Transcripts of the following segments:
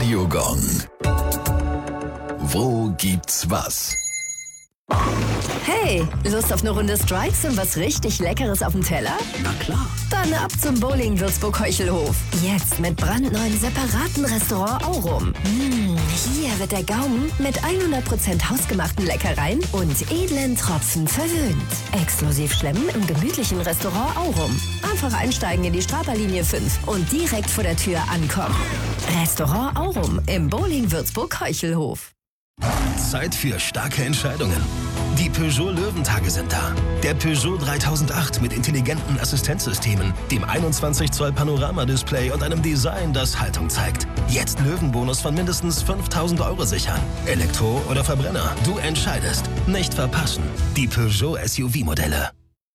Radio Gong. Wo gibt's was? Hey, Lust auf eine Runde Strikes und was richtig Leckeres auf dem Teller? Na klar. Dann ab zum Bowling Würzburg-Heuchelhof. Jetzt mit brandneuen separaten Restaurant Aurum. Hier wird der Gaumen mit 100% hausgemachten Leckereien und edlen Tropfen verwöhnt. Exklusiv schlemmen im gemütlichen Restaurant Aurum. Einfach einsteigen in die Straberlinie 5 und direkt vor der Tür ankommen. Restaurant Aurum im Bowling Würzburg-Heuchelhof. Zeit für starke Entscheidungen. Die Peugeot Löwentage sind da. Der Peugeot 3008 mit intelligenten Assistenzsystemen, dem 21 Zoll Panoramadisplay und einem Design, das Haltung zeigt. Jetzt Löwenbonus von mindestens 5.000 € sichern. Elektro oder Verbrenner, du entscheidest. Nicht verpassen. Die Peugeot SUV-Modelle.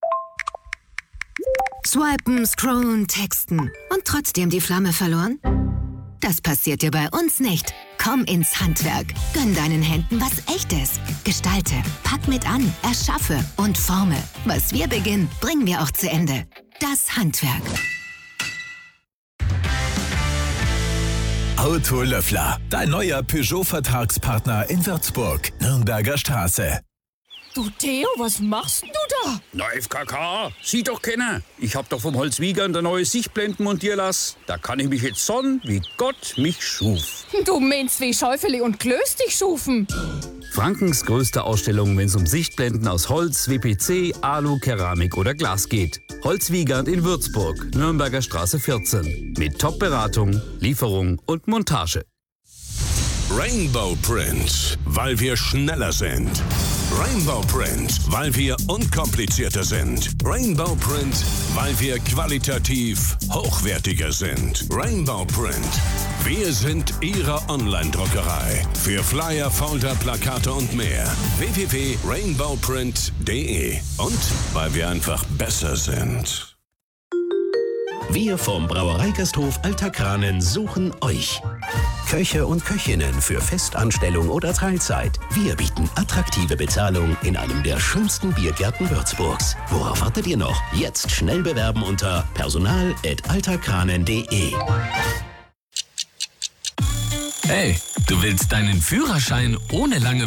Swipen, scrollen, texten und trotzdem die Flamme verloren? Das passiert dir bei uns nicht. Komm ins Handwerk. Gönn deinen Händen was Echtes. Gestalte, pack mit an, erschaffe und forme. Was wir beginnen, bringen wir auch zu Ende. Das Handwerk. Autolöffler, dein neuer Peugeot-Vertragspartner in Würzburg, Nürnberger Straße. Du Theo, was machst denn du da? Na, FKK, sieh doch keiner. Ich hab doch vom Holzwiegern der neue Sichtblenden montieren lassen. Da kann ich mich jetzt sonnen, wie Gott mich schuf. Du meinst wie Schäufele und Klöß dich schufen. Frankens größte Ausstellung, wenn es um Sichtblenden aus Holz, WPC, Alu, Keramik oder Glas geht. Holzwiegand in Würzburg, Nürnberger Straße 14. Mit Top-Beratung, Lieferung und Montage. Rainbow Print, weil wir schneller sind. Rainbow Print, weil wir unkomplizierter sind. Rainbow Print, weil wir qualitativ hochwertiger sind. Rainbow Print, wir sind Ihre Online-Druckerei. Für Flyer, Folder, Plakate und mehr. www.rainbowprint.de. Und weil wir einfach besser sind. Wir vom Brauereigasthof Alterkranen suchen euch. Köche und Köchinnen für Festanstellung oder Teilzeit. Wir bieten attraktive Bezahlung in einem der schönsten Biergärten Würzburgs. Worauf wartet ihr noch? Jetzt schnell bewerben unter personal@alterkranen.de. Hey, du willst deinen Führerschein ohne lange